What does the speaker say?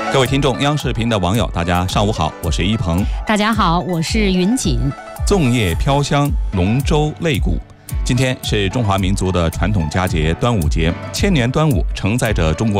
各位听众，央视频的网友，大家上午好，我是一鹏。 大家好，我是云锦。 粽叶飘香，龙舟擂鼓。今天是中华民族的传统佳节端午节，千年端午承载着中国